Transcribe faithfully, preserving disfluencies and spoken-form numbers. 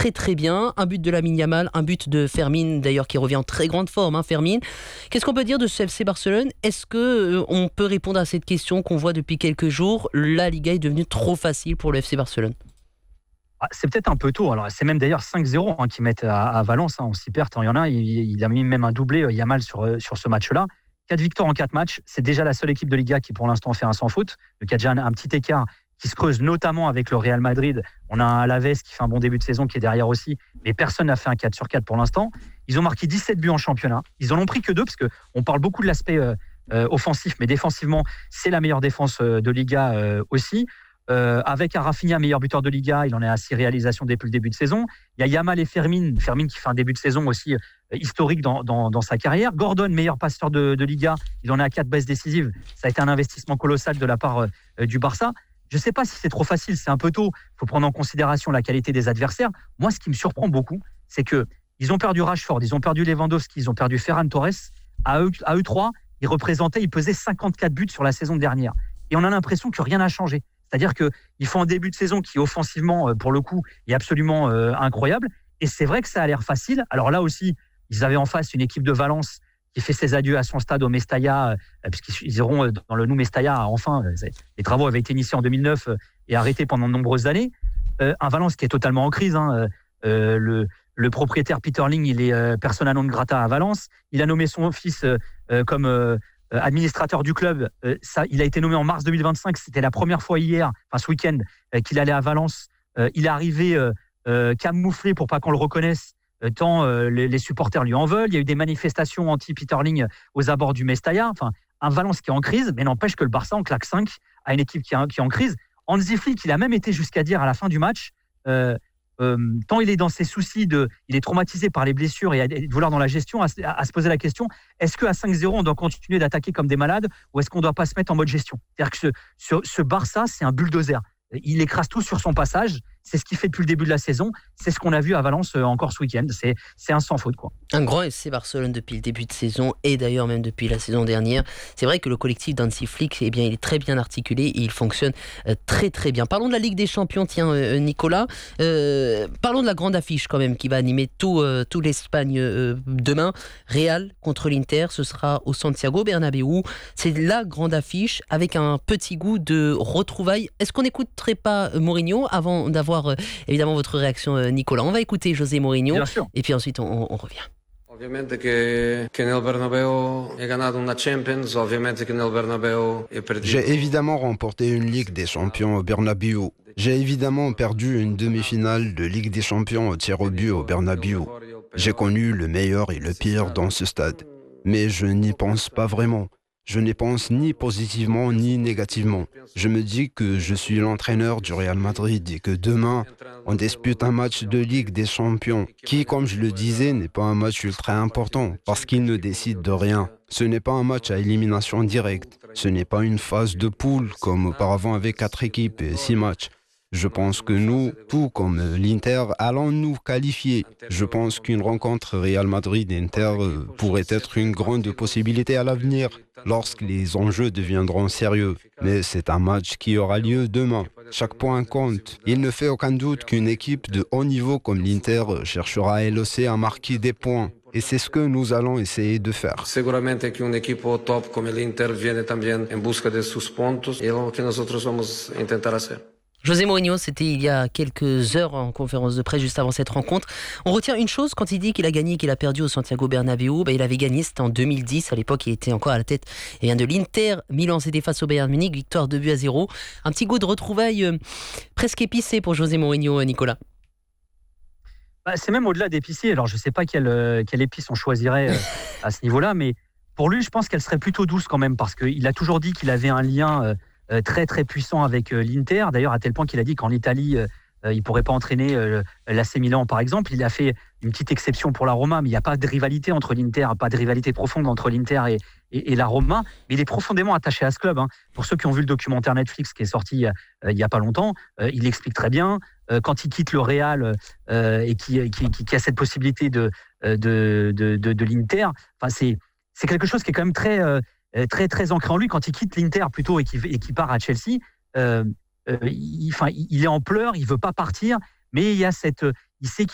très très bien. Un but de Lamine Yamal, un but de Fermin d'ailleurs qui revient en très grande forme. Hein, Fermin. Qu'est-ce qu'on peut dire de ce F C Barcelone ? Est-ce que euh, on peut répondre à cette question qu'on voit depuis quelques jours ? La Liga est devenue trop facile pour le F C Barcelone. Ah, c'est peut-être un peu tôt. Alors, c'est même d'ailleurs cinq zéro hein, qu'ils mettent à, à Valence. Hein, on s'y perd. Il y en a, il, il a mis même un doublé euh, Yamal sur, sur ce match-là. quatre victoires en quatre matchs. C'est déjà la seule équipe de Liga qui, pour l'instant, fait un sans faute. Donc, il y a déjà un, un petit écart qui se creuse, notamment avec le Real Madrid. On a un Alaves qui fait un bon début de saison, qui est derrière aussi. Mais personne n'a fait un quatre sur quatre pour l'instant. Ils ont marqué dix-sept buts en championnat. Ils en ont pris que deux, parce qu'on parle beaucoup de l'aspect euh, euh, offensif, mais défensivement, c'est la meilleure défense euh, de Liga euh, aussi. Euh, avec un Rafinha meilleur buteur de Liga, il en est à six réalisations depuis le début de saison. Il y a Yamal et Fermin, Fermin qui fait un début de saison aussi euh, historique dans, dans, dans sa carrière. Gordon, meilleur passeur de, de Liga, il en est à quatre passes décisives. Ça a été un investissement colossal de la part euh, du Barça. Je ne sais pas si c'est trop facile, c'est un peu tôt. Il faut prendre en considération la qualité des adversaires. Moi, ce qui me surprend beaucoup, c'est qu'ils ont perdu Rashford, ils ont perdu Lewandowski, ils ont perdu Ferran Torres. À eux, à eux trois, ils représentaient, ils pesaient cinquante-quatre buts sur la saison dernière. Et on a l'impression que rien n'a changé. C'est-à-dire qu'ils font un début de saison qui, offensivement, pour le coup, est absolument euh, incroyable. Et c'est vrai que ça a l'air facile. Alors là aussi, ils avaient en face une équipe de Valence qui fait ses adieux à son stade au Mestalla, euh, puisqu'ils iront dans le Nou Mestalla. Enfin, les travaux avaient été initiés en deux mille neuf euh, et arrêtés pendant de nombreuses années. Euh, un Valence qui est totalement en crise. Hein. Euh, le, le propriétaire Peter Ling, il est euh, persona non grata à Valence. Il a nommé son fils euh, euh, comme... Euh, administrateur du club, euh, ça, il a été nommé en mars deux mille vingt-cinq, c'était la première fois hier, enfin ce week-end, euh, qu'il allait à Valence. Euh, il est arrivé euh, euh, camouflé pour pas qu'on le reconnaisse, euh, tant euh, les, les supporters lui en veulent. Il y a eu des manifestations anti-Peter Ling aux abords du Mestalla. Enfin, un Valence qui est en crise, mais n'empêche que le Barça en claque cinq à une équipe qui est, qui est en crise. Hansi Flick, il a même été jusqu'à dire à la fin du match, euh, Euh, tant il est dans ses soucis, de, il est traumatisé par les blessures et de vouloir dans la gestion, à, à, à se poser la question, est-ce qu'à cinq zéro, on doit continuer d'attaquer comme des malades ou est-ce qu'on ne doit pas se mettre en mode gestion ? C'est-à-dire que ce, ce, ce Barça, c'est un bulldozer. Il écrase tout sur son passage. C'est ce qu'il fait depuis le début de la saison. C'est ce qu'on a vu à Valence encore ce week-end. C'est, c'est un sans faute, quoi. Un grand F C Barcelone depuis le début de saison et d'ailleurs même depuis la saison dernière. C'est vrai que le collectif d'Hansi Flick, eh bien, il est très bien articulé et il fonctionne euh, très très bien. Parlons de la Ligue des Champions, tiens euh, Nicolas. Euh, parlons de la grande affiche quand même qui va animer tout, euh, tout l'Espagne euh, demain. Real contre l'Inter, ce sera au Santiago Bernabéu. C'est la grande affiche avec un petit goût de retrouvailles. Est-ce qu'on n'écouterait pas Mourinho avant d'avoir euh, évidemment votre réaction euh, Nicolas ? On va écouter José Mourinho et puis ensuite on, on revient. Ovviamente che, che nel Bernabéu hai gagnato una Champions, ovviamente che nel Bernabéu hai perdu. J'ai évidemment remporté une Ligue des Champions au Bernabéu. J'ai évidemment perdu une demi-finale de Ligue des Champions au tir au but au Bernabéu. J'ai connu le meilleur et le pire dans ce stade. Mais je n'y pense pas vraiment. Je n'y pense ni positivement ni négativement. Je me dis que je suis l'entraîneur du Real Madrid et que demain, on dispute un match de Ligue des Champions qui, comme je le disais, n'est pas un match ultra important parce qu'il ne décide de rien. Ce n'est pas un match à élimination directe. Ce n'est pas une phase de poule comme auparavant avec quatre équipes et six matchs. Je pense que nous, tout comme l'Inter, allons nous qualifier. Je pense qu'une rencontre Real Madrid-Inter pourrait être une grande possibilité à l'avenir, lorsque les enjeux deviendront sérieux. Mais c'est un match qui aura lieu demain. Chaque point compte. Il ne fait aucun doute qu'une équipe de haut niveau comme l'Inter cherchera elle aussi à marquer des points. Et c'est ce que nous allons essayer de faire. Seguramente que un equipo top comme l'Inter viene también en busca de sus puntos y lo que nosotros vamos a intentar hacer. José Mourinho, c'était il y a quelques heures en conférence de presse juste avant cette rencontre. On retient une chose quand il dit qu'il a gagné et qu'il a perdu au Santiago Bernabéu. Ben, il avait gagné, c'était en deux mille dix. À l'époque, il était encore à la tête eh bien, de l'Inter. Milan, c'était face au Bayern Munich, victoire deux buts à zéro. Un petit goût de retrouvailles euh, presque épicé pour José Mourinho, Nicolas. Bah, c'est même au-delà d'épicé. Alors, je ne sais pas quelle, euh, quelle épice on choisirait euh, à ce niveau-là, mais pour lui, je pense qu'elle serait plutôt douce quand même, parce qu'il a toujours dit qu'il avait un lien... Euh, Euh, très très puissant avec euh, l'Inter, d'ailleurs à tel point qu'il a dit qu'en Italie euh, euh, il ne pourrait pas entraîner euh, l'A C Milan par exemple. Il a fait une petite exception pour la Roma, mais il n'y a pas de rivalité entre l'Inter, pas de rivalité profonde entre l'Inter et, et, et la Roma, mais il est profondément attaché à ce club, hein. Pour ceux qui ont vu le documentaire Netflix qui est sorti euh, il n'y a pas longtemps, euh, il l'explique très bien. Euh, quand il quitte le Real euh, et qui, qui, qui, qui a cette possibilité de, de, de, de, de l'Inter, enfin, c'est, c'est quelque chose qui est quand même très... Euh, très très ancré en lui. Quand il quitte l'Inter plutôt et qu'il, et qu'il part à Chelsea, euh, euh, il, enfin, il est en pleurs, il veut pas partir, mais il y a cette, il sait